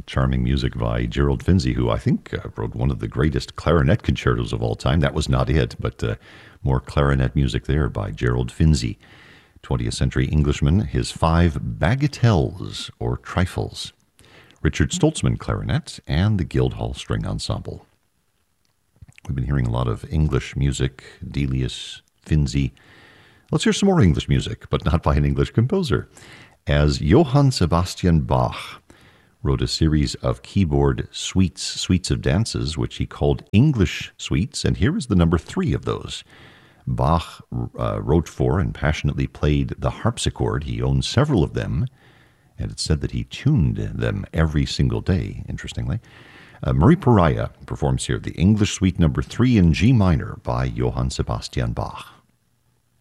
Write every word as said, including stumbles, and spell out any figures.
charming music by Gerald Finzi, who I think uh, wrote one of the greatest clarinet concertos of all time. That was not it, but uh, more clarinet music there by Gerald Finzi. twentieth century Englishman, his five bagatelles, or trifles. Richard Stoltzman, clarinet, and the Guildhall String Ensemble. We've been hearing a lot of English music, Delius, Finzi. Let's hear some more English music, but not by an English composer, as Johann Sebastian Bach wrote a series of keyboard suites, suites of dances, which he called English suites, and here is the number three of those. Bach uh, wrote for and passionately played the harpsichord. He owned several of them, and it's said that he tuned them every single day, interestingly. Uh, Marie Pariah performs here the English Suite number three in G minor by Johann Sebastian Bach.